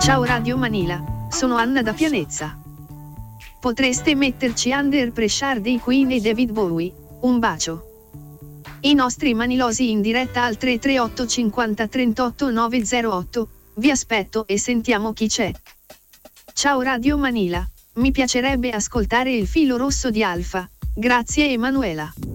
Ciao Radio Manila, sono Anna da Pianezza. Potreste metterci Under Pressure dei Queen e David Bowie, un bacio. I nostri manilosi in diretta al 338 50 38 908, vi aspetto e sentiamo chi c'è. Ciao Radio Manila, mi piacerebbe ascoltare il filo rosso di Alfa, grazie Emanuela.